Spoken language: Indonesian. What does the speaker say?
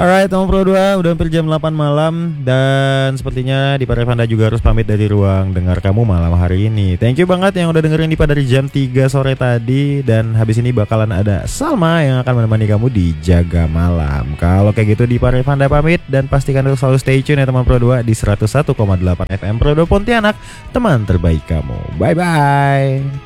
Alright, teman Pro 2, udah hampir jam 8 malam. Dan sepertinya di Parevanda juga harus pamit dari ruang dengar kamu malam hari ini. Thank you banget yang udah dengerin Dipa dari jam 3 sore tadi. Dan habis ini bakalan ada Salma yang akan menemani kamu di Jaga Malam. Kalau kayak gitu di Parevanda pamit. Dan pastikan untuk selalu stay tune ya teman Pro 2 di 101,8 FM Pro 2 Pontianak, teman terbaik kamu. Bye-bye.